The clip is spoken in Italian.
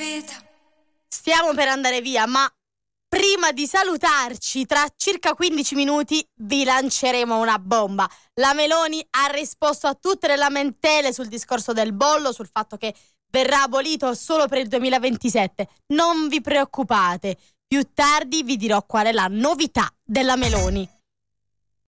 Stiamo per andare via, ma prima di salutarci, tra circa 15 minuti vi lanceremo una bomba. La Meloni ha risposto a tutte le lamentele sul discorso del bollo, sul fatto che verrà abolito solo per il 2027. Non vi preoccupate, più tardi vi dirò qual è la novità della Meloni.